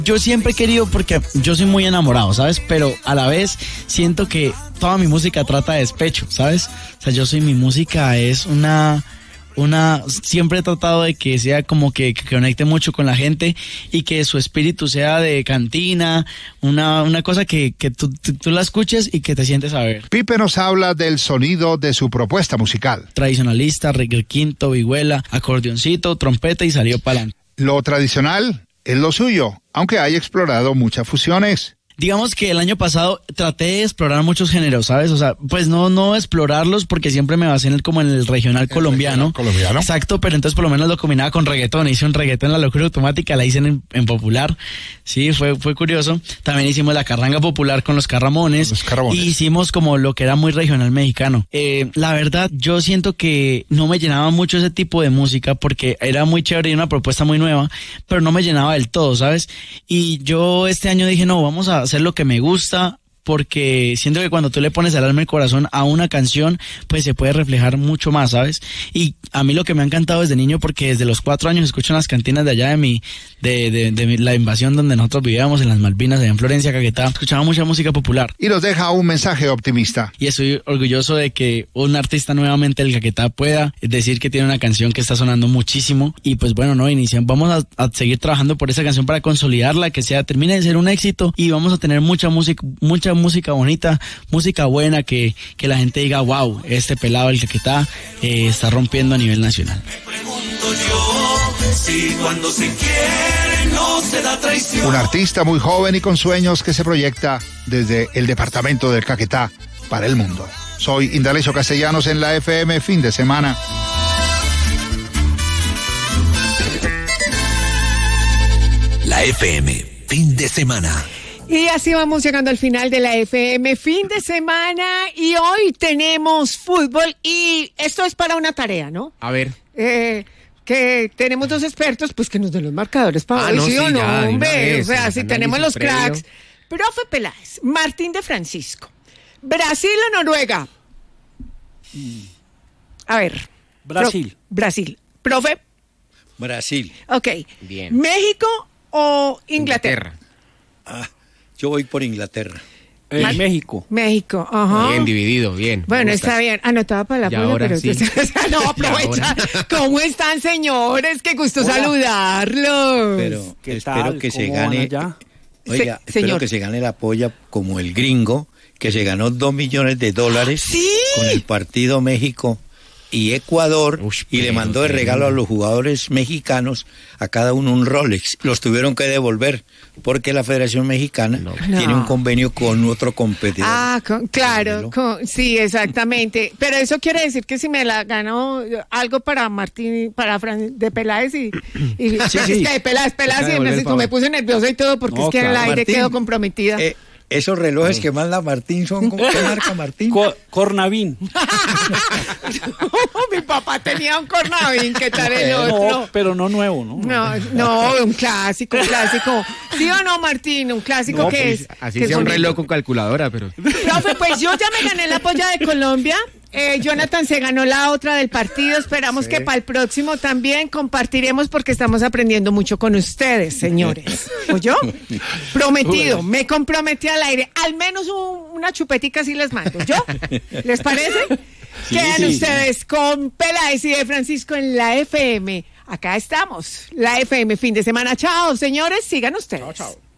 Yo siempre he querido, porque yo soy muy enamorado, ¿sabes? Pero a la vez siento que toda mi música trata de despecho, ¿sabes? O sea, mi música es siempre he tratado de que sea como que conecte mucho con la gente y que su espíritu sea de cantina, una cosa que tú la escuches y que te sientes a ver. Pipe nos habla del sonido de su propuesta musical. Tradicionalista, reggae quinto, vihuela, acordeoncito, trompeta y salió para adelante. Lo tradicional es lo suyo, aunque haya explorado muchas fusiones. Digamos que el año pasado traté de explorar muchos géneros, ¿sabes? O sea, pues no explorarlos porque siempre me basé en el regional colombiano. ¿Colombiano? Exacto, pero entonces por lo menos lo combinaba con reggaetón. Hice un reggaetón en la locura automática, la hice en popular. Sí, fue curioso. También hicimos la carranga popular con los Carramones. Y hicimos como lo que era muy regional mexicano. La verdad, yo siento que no me llenaba mucho ese tipo de música porque era muy chévere y una propuesta muy nueva, pero no me llenaba del todo, ¿sabes? Y yo este año dije, no, vamos a hacer lo que me gusta, porque siento que cuando tú le pones el alma y el corazón a una canción, pues se puede reflejar mucho más, ¿sabes? Y a mí lo que me ha encantado desde niño, porque desde los 4 años escucho en las cantinas de allá de la invasión donde nosotros vivíamos, en las Malvinas, allá en Florencia, Caquetá, escuchaba mucha música popular. Y nos deja un mensaje optimista. Y estoy orgulloso de que un artista nuevamente del Caquetá pueda decir que tiene una canción que está sonando muchísimo. Y pues bueno, vamos a seguir trabajando por esa canción para consolidarla, que termine de ser un éxito, y vamos a tener mucha música bonita, música buena, que la gente diga, wow, este pelado el Caquetá está rompiendo a nivel nacional. Me pregunto yo, si cuando se quiere no se da traición. Un artista muy joven y con sueños que se proyecta desde el departamento del Caquetá para el mundo. Soy Indalecio Castellanos en la FM Fin de Semana. La FM Fin de Semana. Y así vamos llegando al final de la FM Fin de Semana, y hoy tenemos fútbol, y esto es para una tarea, ¿no? A ver. Que tenemos 2 expertos, pues que nos den los marcadores para hoy, no, ¿sí o no, ya, hombre? O sea, si tenemos los previo. cracks. Profe Peláez, Martín de Francisco, ¿Brasil o Noruega? A ver. Brasil. Brasil. Profe. Brasil. Ok. Bien. ¿México o Inglaterra? Yo voy por Inglaterra. México. México, ajá. Bien dividido, bien. Bueno, está bien. Anotaba para la Y prueba, ahora pero sí. no, aprovecha. ¿Cómo están, señores? Qué gusto saludarlos. Pero ¿Qué espero tal? que se ¿Cómo van gane. allá? Oiga, espero señor. que se gane la polla como el gringo, que se ganó $2 millones ¿Sí? con el partido México y Ecuador, y le mandó de regalo a los jugadores mexicanos a cada uno un Rolex. Los tuvieron que devolver porque la Federación Mexicana tiene un convenio con otro competidor. Claro, sí, exactamente. Pero eso quiere decir que si me la gano algo para Martín, de Peláez y Sí. es que de Peláez y me puse nerviosa y todo porque es que en el aire Martín, quedo comprometida. Esos relojes que manda Martín son ¿cómo qué marca Martín? Cornavín. Mi papá tenía un Cornavín, ¿qué tal el otro? No, pero no nuevo, ¿no? No, un clásico. ¿Sí o no, Martín? Un clásico que pues, es. Así que sea un son- reloj con calculadora, pero... Profe, pues yo ya me gané la polla de Colombia. Jonathan se ganó la otra del partido. Esperamos que para el próximo también compartiremos, porque estamos aprendiendo mucho con ustedes, señores. ¿Oyó? Prometido, me comprometí al aire. Al menos una chupetica sí les mando. ¿Yo? ¿Les parece? Quedan ustedes con Peláez y de Francisco en la FM. Acá estamos, la FM Fin de Semana. Chao, señores, sigan ustedes. Chao.